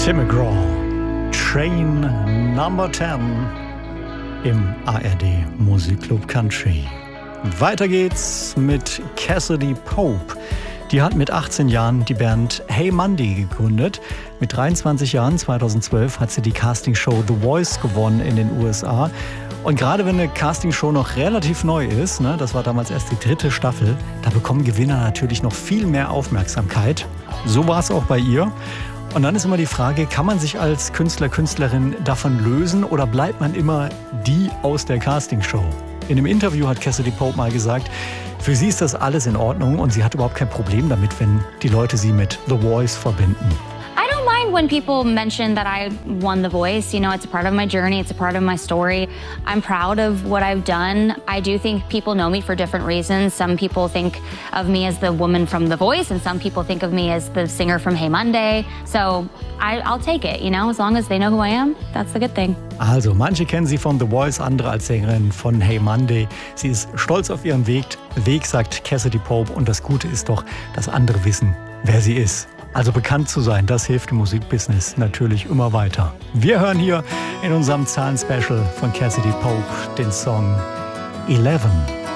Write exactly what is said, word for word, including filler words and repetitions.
Tim McGraw, Train Number zehn im A R D Musikclub Country. Weiter geht's mit Cassidy Pope. Die hat mit achtzehn Jahren die Band Hey Monday gegründet. Mit dreiundzwanzig Jahren, zweitausendzwölf, hat sie die Castingshow The Voice gewonnen in den U S A. Und gerade wenn eine Castingshow noch relativ neu ist, ne, das war damals erst die dritte Staffel, da bekommen Gewinner natürlich noch viel mehr Aufmerksamkeit. So war es auch bei ihr. Und dann ist immer die Frage, kann man sich als Künstler, Künstlerin davon lösen oder bleibt man immer die aus der Castingshow? In einem Interview hat Cassidy Pope mal gesagt, für sie ist das alles in Ordnung und sie hat überhaupt kein Problem damit, wenn die Leute sie mit The Voice verbinden. I don't mind when people mention that I won The Voice. You know, it's a part of my journey. It's a part of my story. I'm proud of what I've done. I do think people know me for different reasons. Some people think of me as the woman from The Voice, and some people think of me as the singer from Hey Monday. So I, I'll take it, you know, as long as they know who I am. That's the good thing. Also, manche kennen sie von The Voice, andere als Sängerin von Hey Monday. Sie ist stolz auf ihren Weg, Weg, sagt Cassidy Pope. Und das Gute ist doch, dass andere wissen, wer sie ist. Also bekannt zu sein, das hilft dem Musikbusiness natürlich immer weiter. Wir hören hier in unserem Zahlen-Special von Cassidy Pope den Song Eleven.